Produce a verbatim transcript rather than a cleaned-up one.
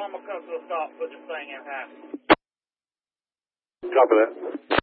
I'm going to come to a stop, put this thing in half. Copy that.